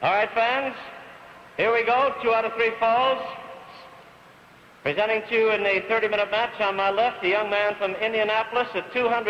All right, fans, here we go, 2 out of 3 falls. Presenting to you in the 30-minute match on my left, a young man from Indianapolis at 200.